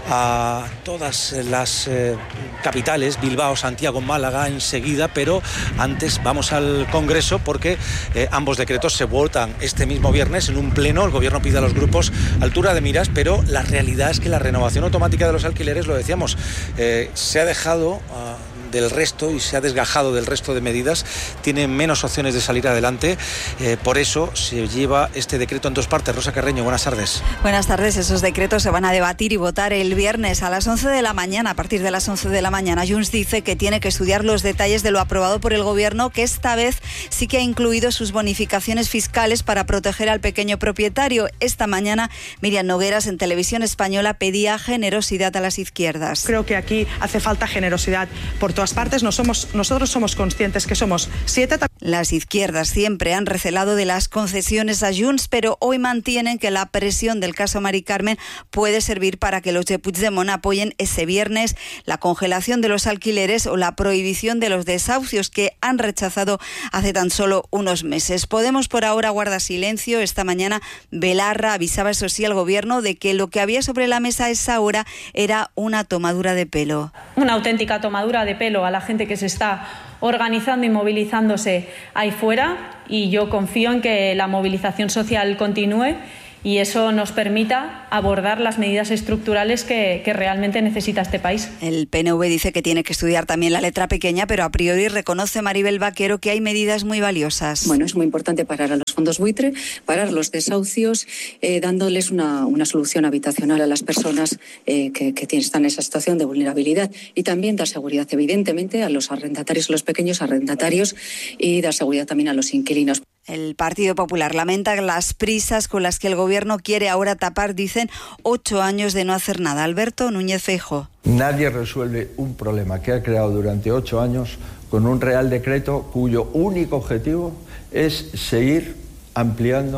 a todas las eh, capitales, Bilbao, Santiago, Málaga, enseguida, pero antes vamos al Congreso porque eh, ambos decretos se votan este mismo viernes en un pleno. El Gobierno pide a los grupos altura de miras, pero la realidad es que la renovación automática de los alquileres, lo decíamos, eh, se ha dejado Uh, del resto y se ha desgajado del resto de medidas, tiene menos opciones de salir adelante, eh, por eso se lleva este decreto en dos partes. Rosa Carreño, buenas tardes. Buenas tardes. Esos decretos se van a debatir y votar el viernes a las once de la mañana. A partir de las once de la mañana, Junts dice que tiene que estudiar los detalles de lo aprobado por el Gobierno, que esta vez sí que ha incluido sus bonificaciones fiscales para proteger al pequeño propietario. Esta mañana, Miriam Nogueras, en Televisión Española, pedía generosidad a las izquierdas. Creo que aquí hace falta generosidad por todas partes. No somos, nosotros somos conscientes que somos siete. Las izquierdas siempre han recelado de las concesiones a Junts, pero hoy mantienen que la presión del caso Mari Carmen puede servir para que los de Puigdemont apoyen ese viernes la congelación de los alquileres o la prohibición de los desahucios, que han rechazado hace tan solo unos meses. Podemos por ahora guarda silencio. Esta mañana Belarra avisaba, eso sí, al Gobierno de que lo que había sobre la mesa a esa hora era una tomadura de pelo. Una auténtica tomadura de pelo a la gente que se está organizando y movilizándose ahí fuera, y yo confío en que la movilización social continúe y eso nos permita abordar las medidas estructurales que, que realmente necesita este país. El P N V dice que tiene que estudiar también la letra pequeña, pero a priori reconoce Maribel Vaquero que hay medidas muy valiosas. Bueno, es muy importante parar a los fondos buitre, parar los desahucios, eh, dándoles una, una solución habitacional a las personas eh, que, que están en esa situación de vulnerabilidad, y también dar seguridad, evidentemente, a los arrendatarios, a los pequeños arrendatarios, y dar seguridad también a los inquilinos. El Partido Popular lamenta las prisas con las que el Gobierno quiere ahora tapar, dicen, ocho años de no hacer nada. Alberto Núñez Feijóo. Nadie resuelve un problema que ha creado durante ocho años con un Real Decreto cuyo único objetivo es seguir ampliando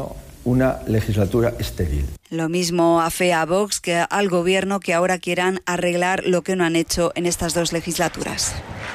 una legislatura estéril. Lo mismo afea a Vox que al Gobierno, que ahora quieran arreglar lo que no han hecho en estas dos legislaturas.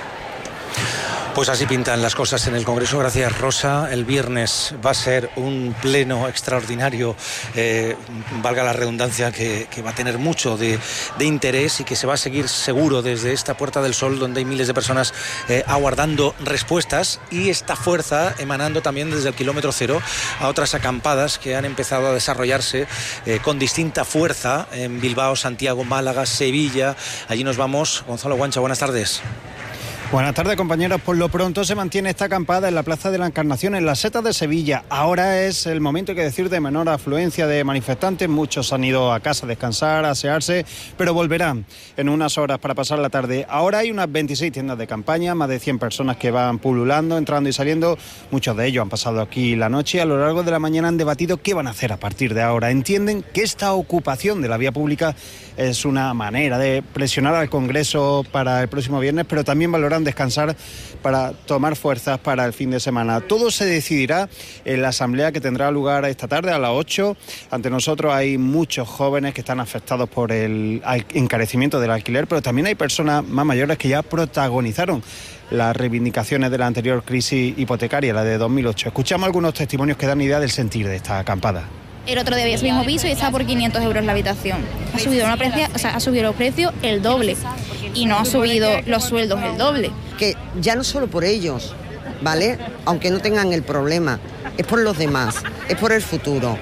Pues así pintan las cosas en el Congreso. Gracias, Rosa. El viernes va a ser un pleno extraordinario, eh, valga la redundancia, que, que va a tener mucho de, de interés y que se va a seguir seguro desde esta Puerta del Sol, donde hay miles de personas eh, aguardando respuestas, y esta fuerza emanando también desde el kilómetro cero a otras acampadas que han empezado a desarrollarse eh, con distinta fuerza en Bilbao, Santiago, Málaga, Sevilla. Allí nos vamos. Gonzalo Guancha, buenas tardes. Buenas tardes, compañeros. Por lo pronto se mantiene esta acampada en la Plaza de la Encarnación, en las Setas de Sevilla. Ahora es el momento, hay que decir, de menor afluencia de manifestantes. Muchos han ido a casa a descansar, a asearse, pero volverán en unas horas para pasar la tarde. Ahora hay unas veintiséis tiendas de campaña, más de cien personas que van pululando, entrando y saliendo. Muchos de ellos han pasado aquí la noche y a lo largo de la mañana han debatido qué van a hacer a partir de ahora. Entienden que esta ocupación de la vía pública es una manera de presionar al Congreso para el próximo viernes, pero también valoran descansar para tomar fuerzas para el fin de semana. Todo se decidirá en la asamblea que tendrá lugar esta tarde a las ocho. Ante nosotros hay muchos jóvenes que están afectados por el encarecimiento del alquiler, pero también hay personas más mayores que ya protagonizaron las reivindicaciones de la anterior crisis hipotecaria, la de dos mil ocho. Escuchamos algunos testimonios que dan idea del sentir de esta acampada. El otro día había el mismo piso y estaba por quinientos euros la habitación. Ha subido una precia, o sea, ha subido los precios el doble y no ha subido los sueldos el doble. Que ya no solo por ellos, ¿vale? Aunque no tengan el problema, es por los demás, es por el futuro.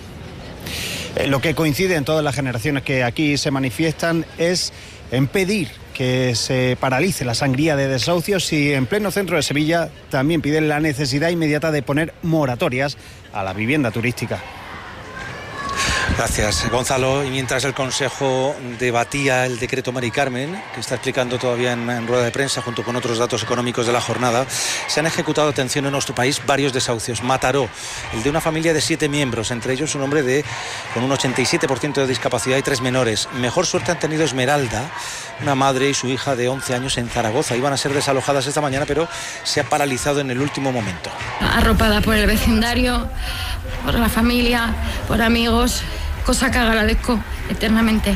Lo que coincide en todas las generaciones que aquí se manifiestan es en pedir que se paralice la sangría de desahucios, y en pleno centro de Sevilla también piden la necesidad inmediata de poner moratorias a la vivienda turística. Gracias, Gonzalo. Y mientras el Consejo debatía el decreto Mari Carmen, que está explicando todavía en, en rueda de prensa, junto con otros datos económicos de la jornada, se han ejecutado, atención, en nuestro país varios desahucios. Mataró, el de una familia de siete miembros, entre ellos un hombre de, con un ochenta y siete por ciento de discapacidad y tres menores. Mejor suerte han tenido Esmeralda, una madre y su hija de once años en Zaragoza. Iban a ser desalojadas esta mañana, pero se ha paralizado en el último momento. Arropada por el vecindario, por la familia, por amigos, cosa que agradezco eternamente.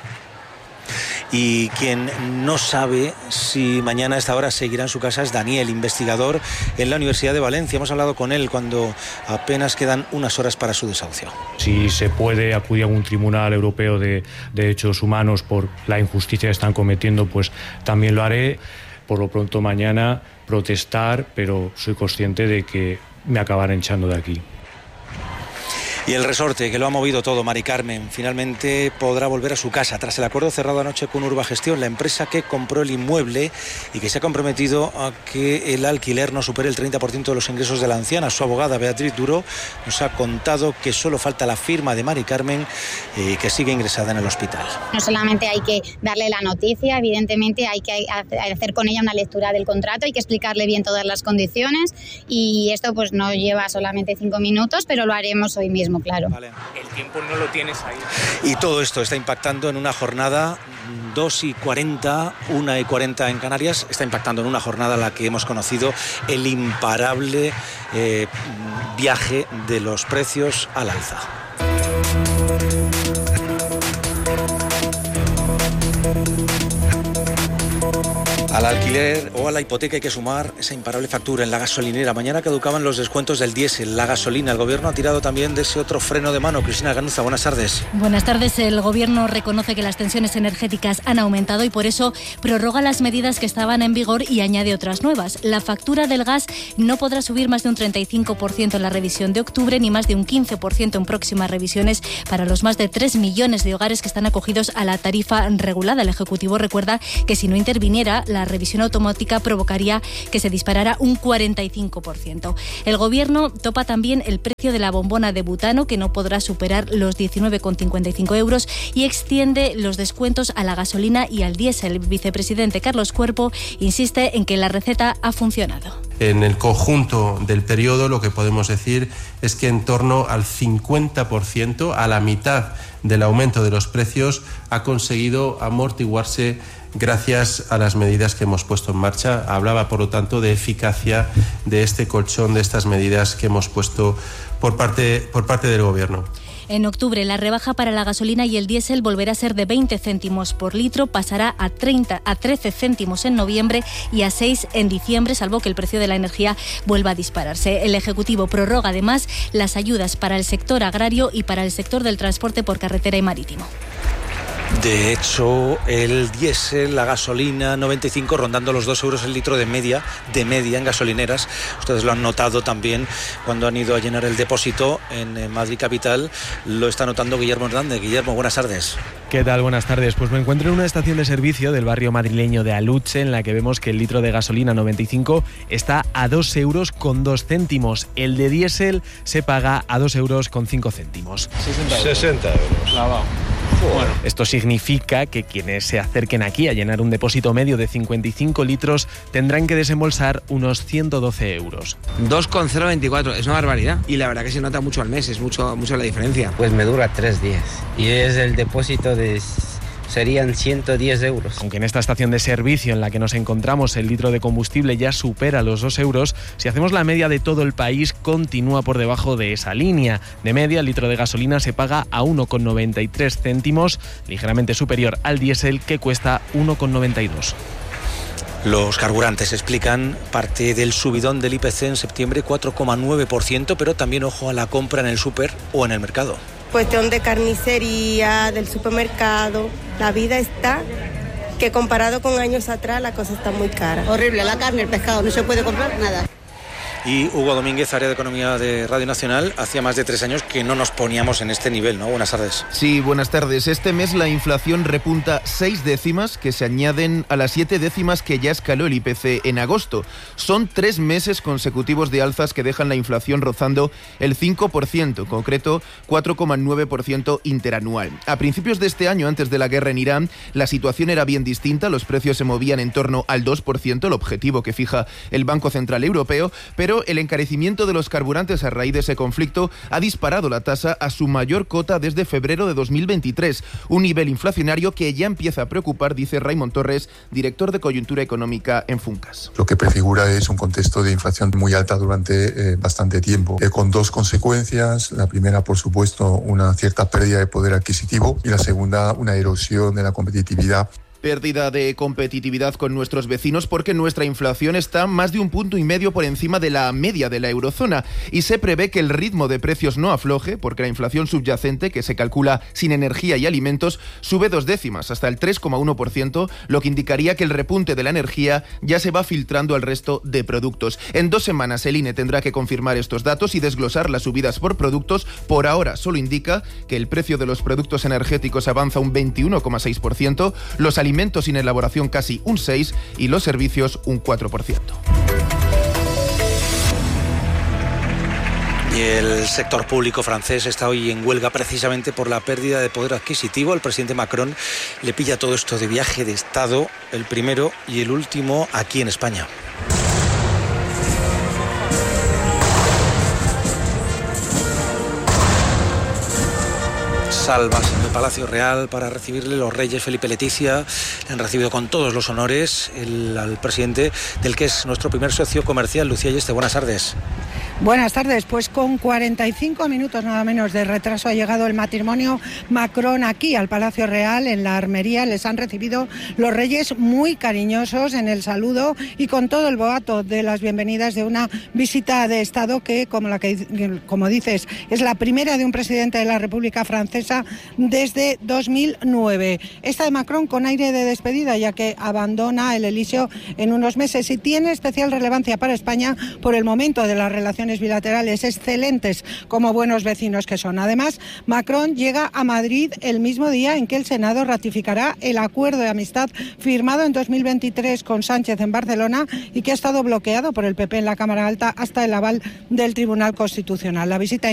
Y quien no sabe si mañana a esta hora seguirá en su casa es Daniel, investigador en la Universidad de Valencia. Hemos hablado con él cuando apenas quedan unas horas para su desahucio. Si se puede acudir a un tribunal europeo de derechos humanos por la injusticia que están cometiendo, pues también lo haré. Por lo pronto mañana protestar, pero soy consciente de que me acabarán echando de aquí. Y el resorte que lo ha movido todo, Mari Carmen, finalmente podrá volver a su casa tras el acuerdo cerrado anoche con Urbagestión, la empresa que compró el inmueble y que se ha comprometido a que el alquiler no supere el treinta por ciento de los ingresos de la anciana. Su abogada, Beatriz Duro, nos ha contado que solo falta la firma de Mari Carmen y que sigue ingresada en el hospital. No solamente hay que darle la noticia, evidentemente hay que hacer con ella una lectura del contrato, hay que explicarle bien todas las condiciones, y esto pues no lleva solamente cinco minutos, pero lo haremos hoy mismo. Claro. Vale. El tiempo no lo tienes ahí. Y todo esto está impactando en una jornada, dos y cuarenta, una y cuarenta en Canarias, está impactando en una jornada en la que hemos conocido el imparable eh, viaje de los precios al alza. Al alquiler o a la hipoteca hay que sumar esa imparable factura en la gasolinera. Mañana caducaban los descuentos del diésel, la gasolina. El Gobierno ha tirado también de ese otro freno de mano. Cristina Ganuza, buenas tardes. Buenas tardes. El Gobierno reconoce que las tensiones energéticas han aumentado y por eso prorroga las medidas que estaban en vigor y añade otras nuevas. La factura del gas no podrá subir más de un treinta y cinco por ciento en la revisión de octubre ni más de un quince por ciento en próximas revisiones para los más de tres millones de hogares que están acogidos a la tarifa regulada. El Ejecutivo recuerda que si no interviniera, la revisión automática provocaría que se disparara un cuarenta y cinco por ciento. El Gobierno topa también el precio de la bombona de butano, que no podrá superar los diecinueve con cincuenta y cinco euros, y extiende los descuentos a la gasolina y al diésel. El vicepresidente Carlos Cuerpo insiste en que la receta ha funcionado. En el conjunto del periodo lo que podemos decir es que en torno al cincuenta por ciento, a la mitad del aumento de los precios, ha conseguido amortiguarse gracias a las medidas que hemos puesto en marcha. Hablaba, por lo tanto, de eficacia de este colchón, de estas medidas que hemos puesto por parte, por parte del Gobierno. En octubre, la rebaja para la gasolina y el diésel volverá a ser de veinte céntimos por litro, pasará a treinta a trece céntimos en noviembre y a seis en diciembre, salvo que el precio de la energía vuelva a dispararse. El Ejecutivo prorroga además las ayudas para el sector agrario y para el sector del transporte por carretera y marítimo. De hecho, el diésel, la gasolina noventa y cinco rondando los dos euros el litro de media, de media en gasolineras. Ustedes lo han notado también cuando han ido a llenar el depósito en Madrid Capital. Lo está notando Guillermo Hernández. Guillermo, buenas tardes. ¿Qué tal? Buenas tardes. Pues me encuentro en una estación de servicio del barrio madrileño de Aluche, en la que vemos que el litro de gasolina noventa y cinco está a dos euros con dos céntimos. El de diésel se paga a dos euros con cinco céntimos. sesenta euros. Lavado. Bueno, esto significa que quienes se acerquen aquí a llenar un depósito medio de cincuenta y cinco litros tendrán que desembolsar unos ciento doce euros. dos coma cero veinticuatro, es una barbaridad. Y la verdad que se nota mucho al mes, es mucho, mucho la diferencia. Pues me dura tres días. Y es el depósito de... serían ciento diez euros. Aunque en esta estación de servicio en la que nos encontramos el litro de combustible ya supera los dos euros, si hacemos la media de todo el país continúa por debajo de esa línea. De media, el litro de gasolina se paga a uno con noventa y tres céntimos, ligeramente superior al diésel, que cuesta uno con noventa y dos. Los carburantes explican parte del subidón del I P C en septiembre, cuatro coma nueve por ciento, pero también ojo a la compra en el súper o en el mercado. Cuestión de carnicería, del supermercado, la vida está que comparado con años atrás la cosa está muy cara. Horrible, la carne, el pescado, no se puede comprar nada. Y Hugo Domínguez, área de Economía de Radio Nacional, hacía más de tres años que no nos poníamos en este nivel, ¿no? Buenas tardes. Sí, buenas tardes. Este mes la inflación repunta seis décimas que se añaden a las siete décimas que ya escaló el I P C en agosto. Son tres meses consecutivos de alzas que dejan la inflación rozando el cinco por ciento, en concreto cuatro coma nueve por ciento interanual. A principios de este año, antes de la guerra en Irán, la situación era bien distinta, los precios se movían en torno al dos por ciento, el objetivo que fija el Banco Central Europeo, pero el encarecimiento de los carburantes a raíz de ese conflicto ha disparado la tasa a su mayor cota desde febrero de dos mil veintitrés, un nivel inflacionario que ya empieza a preocupar, dice Raimon Torres, director de Coyuntura Económica en Funcas. Lo que prefigura es un contexto de inflación muy alta durante eh, bastante tiempo, eh, con dos consecuencias. La primera, por supuesto, una cierta pérdida de poder adquisitivo, y la segunda, una erosión de la competitividad. Pérdida de competitividad con nuestros vecinos porque nuestra inflación está más de un punto y medio por encima de la media de la eurozona y se prevé que el ritmo de precios no afloje porque la inflación subyacente, que se calcula sin energía y alimentos, sube dos décimas hasta el tres coma uno por ciento, lo que indicaría que el repunte de la energía ya se va filtrando al resto de productos. En dos semanas el I N E tendrá que confirmar estos datos y desglosar las subidas por productos. Por ahora solo indica que el precio de los productos energéticos avanza un veintiuno coma seis por ciento, los alimentos alimentos sin elaboración casi un seis por ciento y los servicios un cuatro por ciento. Y el sector público francés está hoy en huelga precisamente por la pérdida de poder adquisitivo. El presidente Macron le pilla todo esto de viaje de Estado, el primero y el último aquí en España. Salvas en el Palacio Real para recibirle los reyes Felipe y Leticia. Le han recibido con todos los honores el, al presidente del que es nuestro primer socio comercial, Lucía Yeste. Buenas tardes. Buenas tardes, pues con cuarenta y cinco minutos nada menos de retraso ha llegado el matrimonio Macron aquí al Palacio Real, en la Armería. Les han recibido los reyes muy cariñosos en el saludo y con todo el boato de las bienvenidas de una visita de Estado que, como, la que, como dices, es la primera de un presidente de la República Francesa desde dos mil nueve. Esta de Macron con aire de despedida, ya que abandona el Elíseo en unos meses y tiene especial relevancia para España por el momento de las relaciones bilaterales excelentes como buenos vecinos que son. Además, Macron llega a Madrid el mismo día en que el Senado ratificará el acuerdo de amistad firmado en dos mil veintitrés con Sánchez en Barcelona y que ha estado bloqueado por el P P en la Cámara Alta hasta el aval del Tribunal Constitucional. La visita